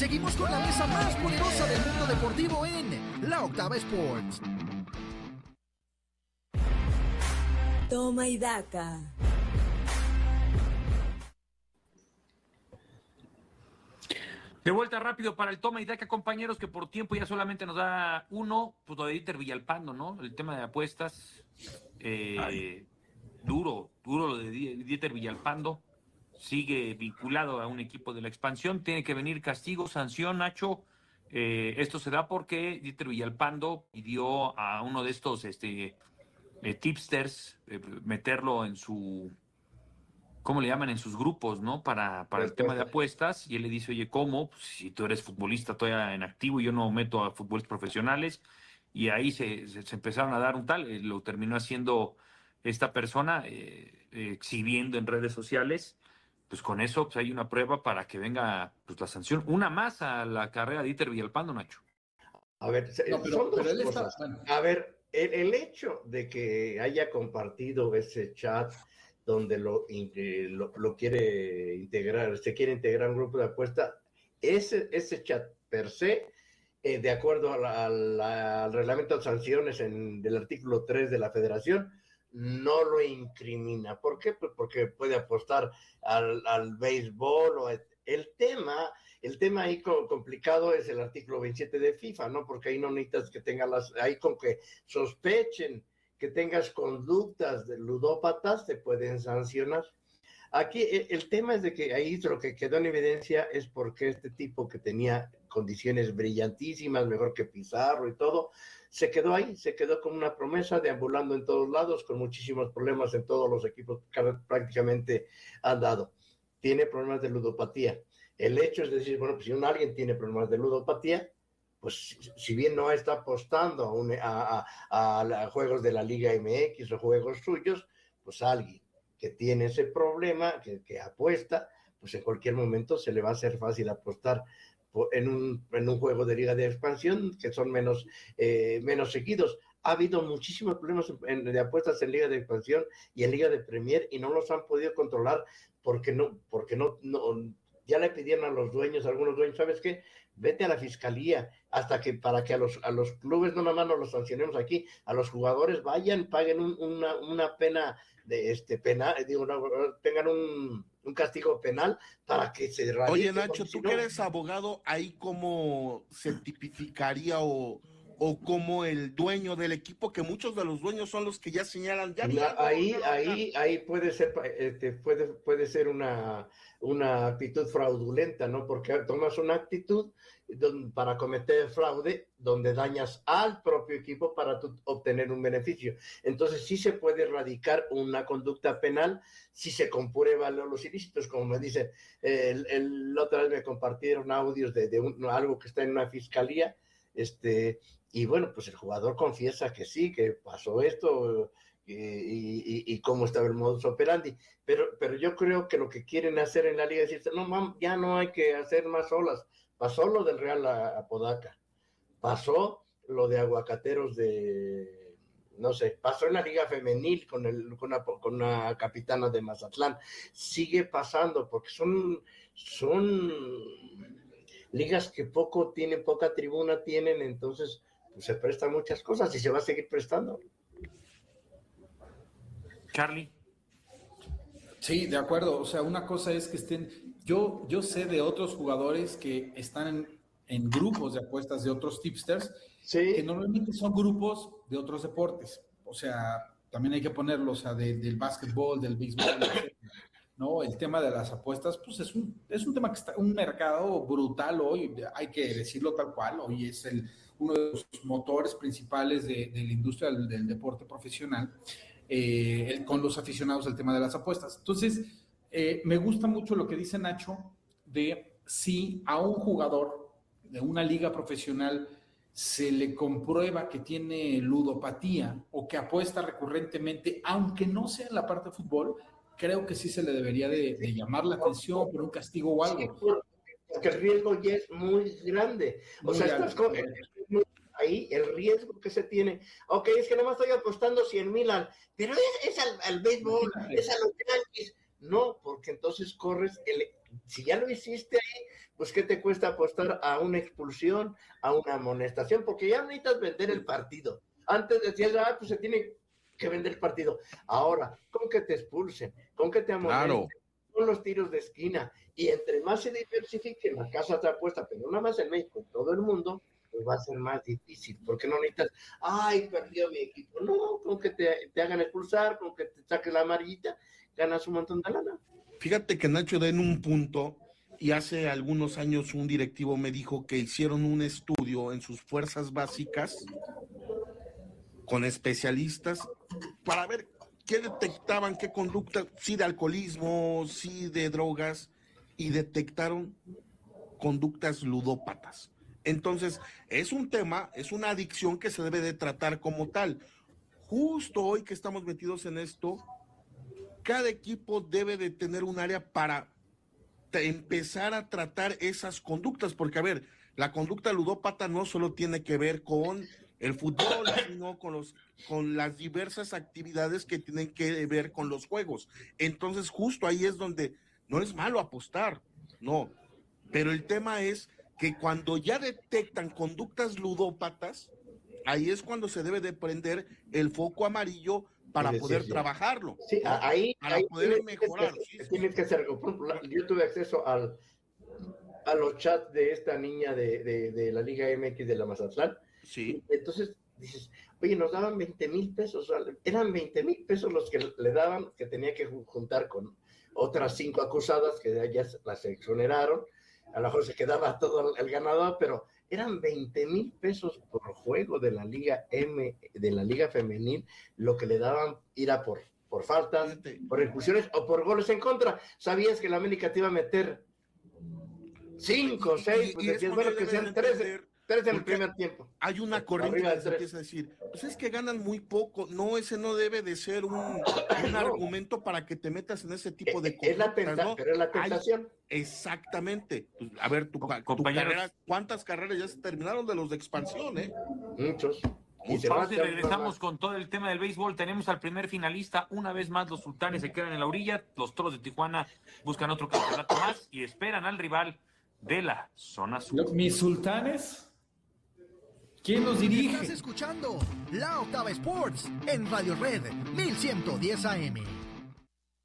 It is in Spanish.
Seguimos con la mesa más poderosa del mundo deportivo en La Octava Sports. Toma y daca. De vuelta rápido para el toma y daca, compañeros, que por tiempo ya solamente nos da uno, pues lo de Dieter Villalpando, ¿no? El tema de apuestas, duro lo de Dieter Villalpando, sigue vinculado a un equipo de la expansión, tiene que venir castigo, sanción, Nacho. Esto se da porque Dieter Villalpando pidió a uno de estos tipsters meterlo en su... ¿Cómo le llaman? En sus grupos, ¿no? Para el tema de apuestas. Y él le dice, oye, ¿cómo? Pues, si tú eres futbolista todavía en activo y yo no meto a futbolistas profesionales. Y ahí se empezaron a dar un tal. Lo terminó haciendo esta persona, exhibiendo en redes sociales. Pues con eso pues, hay una prueba para que venga pues, la sanción. Una más a la carrera de Dieter Villalpando, Nacho. A ver, No, son dos cosas. Está, bueno. A ver, el hecho de que haya compartido ese chat donde lo quiere integrar, se quiere integrar un grupo de apuesta, ese chat per se, de acuerdo al reglamento de sanciones del artículo 3 de la Federación, no lo incrimina. ¿Por qué? Pues porque puede apostar al béisbol o el tema ahí complicado es el artículo 27 de FIFA, ¿no? Porque ahí no necesitas que tengas ahí con que sospechen que tengas conductas de ludópatas, te pueden sancionar. Aquí el tema es de que ahí lo que quedó en evidencia es porque este tipo que tenía condiciones brillantísimas, mejor que Pizarro y todo, se quedó ahí, se quedó con una promesa, deambulando en todos lados, con muchísimos problemas en todos los equipos que prácticamente han dado. Tiene problemas de ludopatía. El hecho es decir, bueno, pues si alguien tiene problemas de ludopatía, pues si bien no está apostando a juegos de la Liga MX o juegos suyos, pues alguien que tiene ese problema, que apuesta, pues en cualquier momento se le va a hacer fácil apostar en un juego de Liga de Expansión, que son menos seguidos. Ha habido muchísimos problemas de apuestas en Liga de Expansión y en Liga de Premier y no los han podido controlar porque no ya le pidieron a los dueños, algunos dueños, ¿sabes qué? Vete a la fiscalía para que a los clubes no nada más nos los sancionemos aquí, a los jugadores vayan, paguen una pena tengan un castigo penal para que se radique. Oye, Nacho, tú que eres abogado, ¿ahí cómo se tipificaría o como el dueño del equipo, que muchos de los dueños son los que ya señalan? Ahí puede ser una actitud fraudulenta, ¿no? Porque tomas una actitud para cometer fraude donde dañas al propio equipo para obtener un beneficio. Entonces sí se puede erradicar una conducta penal si se comprueban los ilícitos, como me dicen. La otra vez me compartieron audios de algo que está en una fiscalía, y bueno, pues el jugador confiesa que sí, que pasó esto y cómo estaba el modus operandi. Pero yo creo que lo que quieren hacer en la liga es decir, no, ya no hay que hacer más olas. Pasó lo del Real Apodaca, pasó lo de Aguacateros pasó en la liga femenil con una capitana de Mazatlán. Sigue pasando porque son ligas que poca tribuna tienen, entonces pues, se prestan muchas cosas y se va a seguir prestando. Charlie. Sí, de acuerdo. O sea, una cosa es que estén... Yo sé de otros jugadores que están en grupos de apuestas de otros tipsters, sí, que normalmente son grupos de otros deportes. O sea, también hay que ponerlo, o sea, del básquetbol, del béisbol, etc., ¿no? El tema de las apuestas, pues es un tema que está, un mercado brutal hoy, hay que decirlo tal cual. Hoy es uno de los motores principales de la industria del deporte profesional, con los aficionados al tema de las apuestas. Entonces, me gusta mucho lo que dice Nacho de si a un jugador de una liga profesional se le comprueba que tiene ludopatía o que apuesta recurrentemente, aunque no sea en la parte de fútbol, creo que sí se le debería de llamar la atención por un castigo o algo. Sí, porque el riesgo ya es muy grande. Ahí el riesgo que se tiene, ok, es que nomás estoy apostando 100,000 pero es al béisbol, es a los Yankees. No, porque entonces corres, si ya lo hiciste ahí, pues ¿qué te cuesta apostar a una expulsión, a una amonestación? Porque ya necesitas vender el partido. Antes decías, pues se tiene que vender el partido. Ahora, con que te expulsen, con que te amonesten, Claro. con los tiros de esquina, y entre más se diversifique la casa de apuesta, pero no nada más en México, en todo el mundo, pues va a ser más difícil, porque no necesitas, perdió mi equipo. No, con que te hagan expulsar, con que te saques la amarillita, ganas un montón de lana. Fíjate que Nacho da en un punto, y hace algunos años un directivo me dijo que hicieron un estudio en sus fuerzas básicas con especialistas para ver qué detectaban, qué conducta, sí de alcoholismo, sí de drogas, y detectaron conductas ludópatas. Entonces, es un tema, es una adicción que se debe de tratar como tal. Justo hoy que estamos metidos en esto, cada equipo debe de tener un área para empezar a tratar esas conductas, porque a ver, la conducta ludópata no solo tiene que ver con el fútbol, sino con las diversas actividades que tienen que ver con los juegos. Entonces, justo ahí es donde no es malo apostar, no, pero el tema es que cuando ya detectan conductas ludópatas, ahí es cuando se debe de prender el foco amarillo para poder trabajarlo. Sí, ¿no? ahí poder mejorar. Tienes que hacer algo. Yo tuve acceso a los chats de esta niña de la Liga MX de la Mazatlán. Sí. Entonces dices, oye, nos daban 20,000 pesos, eran 20,000 pesos los que le daban, que tenía que juntar con otras 5 acusadas que de ellas las exoneraron. A lo mejor se quedaba todo el ganador, pero eran 20,000 pesos por juego de la Liga de la Liga Femenil, lo que le daban era por faltas, por expulsiones o por goles en contra. Sabías que la América te iba a meter 5, 6, pues decías, bueno, que sean 3 en el primer tiempo. Hay una corriente que se empieza a decir, pues es que ganan muy poco. No, ese no debe de ser un argumento para que te metas en ese tipo de cosas. Pero es la tentación. Exactamente. Pues, a ver, tu carrera, ¿cuántas carreras ya se terminaron de los de expansión, Muchos. Y regresamos con todo el tema del béisbol. Tenemos al primer finalista. Una vez más, los Sultanes se quedan en la orilla. Los Toros de Tijuana buscan otro campeonato más y esperan al rival de la zona sur. ¿Mis Sultanes? ¿Quién los dirige? Estás escuchando La Octava Sports en Radio Red 1110 AM.